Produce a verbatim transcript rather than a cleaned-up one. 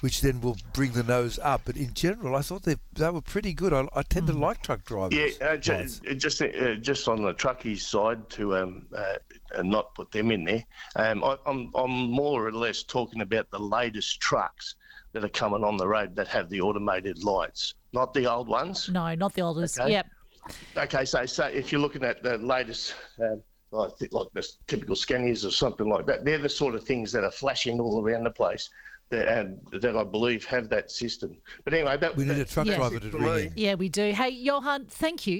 which then will bring the nose up. But in general, I thought they they were pretty good. I, I tend mm. to like truck drivers. Yeah, uh, ju- just uh, just on the truckies side to um, uh, not put them in there. Um, I, I'm I'm more or less talking about the latest trucks that are coming on the road that have the automated lights, not the old ones. No, not the oldest. Okay. Yep. Okay, so so if you're looking at the latest, um, I think like the typical Scanias or something like that, they're the sort of things that are flashing all around the place that, and that I believe have that system. But anyway, that, we need that, a truck yeah. driver to bring in. Yeah, we do. Hey, Johan, thank you.